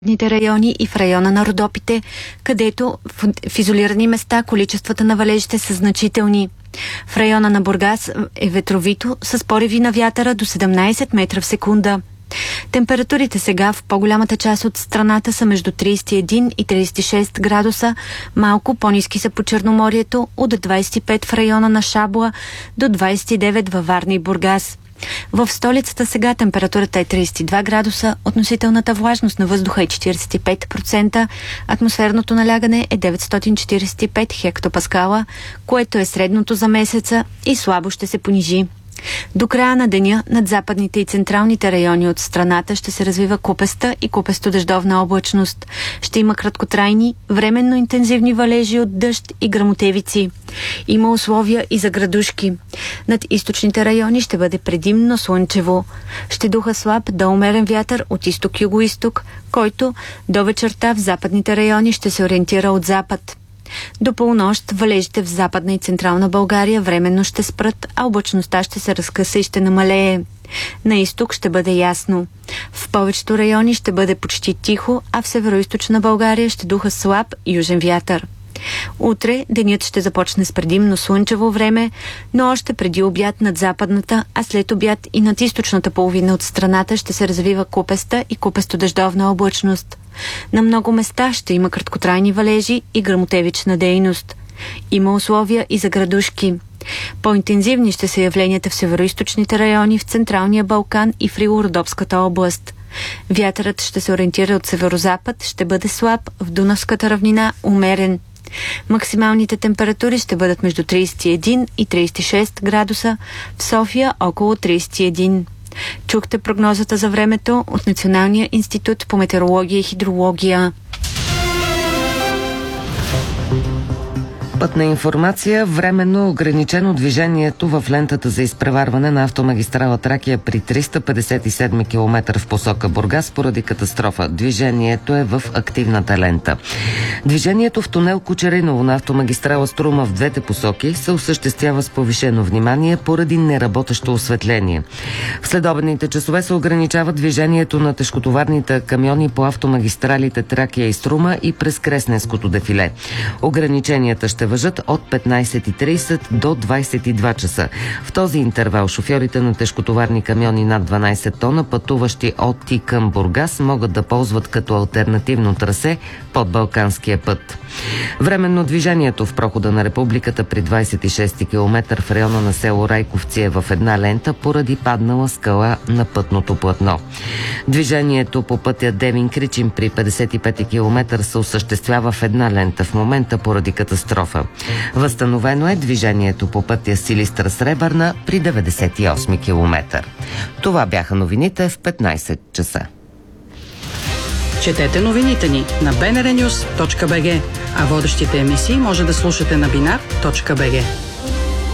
райони и в района на Родопите, където в изолирани места количествата на валежите са значителни. В района на Бургас е ветровито с пориви на вятъра до 17 метра в секунда. Температурите сега в по-голямата част от страната са между 31 и 36 градуса, малко по-ниски са по Черноморието, от 25 в района на Шабла до 29 във Варна и Бургас. В столицата сега температурата е 32 градуса, относителната влажност на въздуха е 45%, атмосферното налягане е 945 хектопаскала, което е средното за месеца и слабо ще се понижи. До края на деня над западните и централните райони от страната ще се развива купеста и купесто-дъждовна облачност. Ще има краткотрайни, временно интензивни валежи от дъжд и гръмотевици. Има условия и за градушки. Над източните райони ще бъде предимно слънчево. Ще духа слаб до умерен вятър от изток-юго-исток, който до вечерта в западните райони ще се ориентира от запад. До полунощ валежите в Западна и Централна България временно ще спрат, а облачността ще се разкъса и ще намалее. На изток ще бъде ясно. В повечето райони ще бъде почти тихо, а в Североизточна България ще духа слаб южен вятър. Утре денят ще започне с предимно слънчево време, но още преди обяд над западната, а след обяд и над източната половина от страната ще се развива купеста и купесто-дъждовна облачност. На много места ще има краткотрайни валежи и гръмотевична дейност. Има условия и за градушки. По-интензивни ще са явленията в североизточните райони, в Централния Балкан и в Рило-Родопската област. Вятърът ще се ориентира от северозапад, ще бъде слаб, в Дунавската равнина умерен. Максималните температури ще бъдат между 31 и 36 градуса, в София около 31. Чухте прогнозата за времето от Националния институт по метеорология и хидрология. Пътна информация. Временно ограничено движението в лентата за изпреварване на автомагистрала Тракия при 357 км в посока Бургас поради катастрофа. Движението е в активната лента. Движението в тунел Кучериново на автомагистрала Струма в двете посоки се осъществява с повишено внимание поради неработещо осветление. В следобедните часове се ограничава движението на тежкотоварните камиони по автомагистралите Тракия и Струма и през Кресненското дефиле. Ограниченията ще въжат от 15:30 до 22 часа. В този интервал шофьорите на тежкотоварни камиони над 12 тона, пътуващи от и към Бургас, могат да ползват като алтернативно трасе под Балканския път. Временно движението в прохода на Републиката при 26 км в района на село Райковци е в една лента поради паднала скала на пътното платно. Движението по пътя Девин Кричим при 55 км се осъществява в една лента в момента поради катастрофа. Възстановено е движението по пътя Силистра Сребърна при 98 км. Това бяха новините в 15 часа. Четете новините ни на bnrnews.bg, а водещите емисии може да слушате на binar.bg.